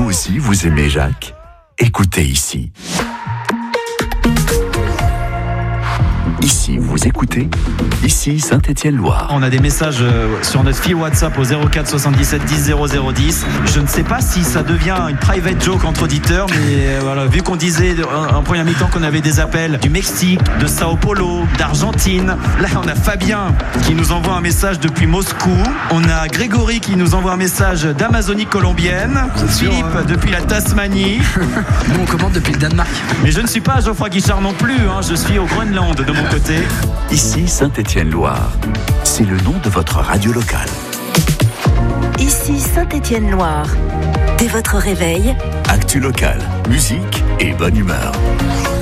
Vous aussi, vous aimez Jacques ? Écoutez ici. Ici, vous écoutez. Ici, Saint-Étienne-Loire. On a des messages sur notre fil WhatsApp au 04 77 10 00 10. Je ne sais pas si ça devient une private joke entre auditeurs, mais voilà, vu qu'on disait en première mi-temps qu'on avait des appels du Mexique, de Sao Paulo, d'Argentine. Là, on a Fabien qui nous envoie un message depuis Moscou. On a Grégory qui nous envoie un message d'Amazonie colombienne. Philippe depuis la Tasmanie. Nous, on commande depuis le Danemark. Mais je ne suis pas Geoffroy Guichard non plus, hein. Je suis au Groenland de mon côté. Ici, Saint-Étienne-Loire. C'est le nom de votre radio locale. Ici Saint-Étienne-Loire. Dès votre réveil, Actu locale, musique et bonne humeur.